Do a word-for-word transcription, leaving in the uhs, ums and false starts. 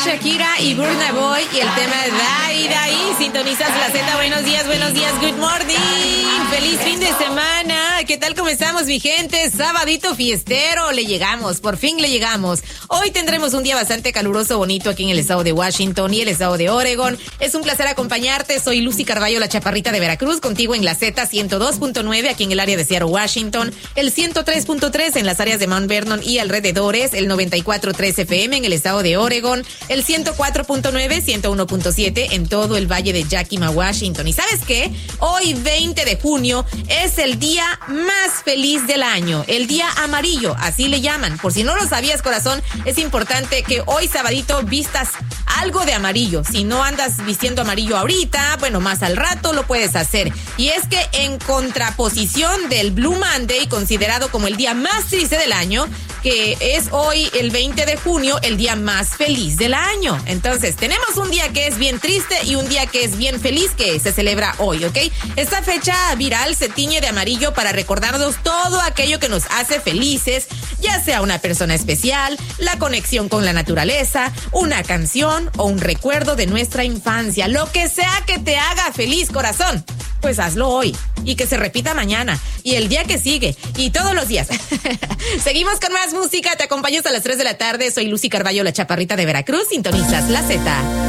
Shakira y Burna Boy y el tema Dai Dai. Sintonizas la Z. Buenos días, buenos días, good morning. Feliz fin de semana. ¿Qué tal comenzamos, mi gente? Sabadito fiestero. Le llegamos, por fin le llegamos. Hoy tendremos un día bastante caluroso, bonito aquí en el estado de Washington y el estado de Oregon. Es un placer acompañarte. Soy Lucy Carballo, la chaparrita de Veracruz, contigo en la Z ciento dos punto nueve aquí en el área de Seattle, Washington, el ciento tres punto tres en las áreas de Mount Vernon y alrededores, el noventa y cuatro punto tres F M en el estado de Oregon, el ciento cuatro punto nueve, ciento uno punto siete en todo el valle de Yakima, Washington. ¿Y sabes qué? Hoy, veinte de junio, es el día más feliz del año, el día amarillo, así le llaman. Por si no lo sabías, corazón, es importante que hoy, sabadito, vistas algo de amarillo. Si no andas vistiendo amarillo ahorita, bueno, más al rato lo puedes hacer. Y es que en contraposición del Blue Monday, considerado como el día más triste del año, que es hoy, el veinte de junio, el día más feliz del año. Entonces, tenemos un día que es bien triste y un día que es bien feliz, que se celebra hoy, ¿ok? Esta fecha viral se tiñe de amarillo para recordarnos todo aquello que nos hace felices, ya sea una persona especial, la conexión con la naturaleza, una canción o un recuerdo de nuestra infancia. Lo que sea que te haga feliz, corazón, pues hazlo hoy y que se repita mañana y el día que sigue y todos los días. Seguimos con más música, te acompaño hasta las tres de la tarde. Soy Lucy Carballo, la chaparrita de Veracruz. Sintonizas la Z.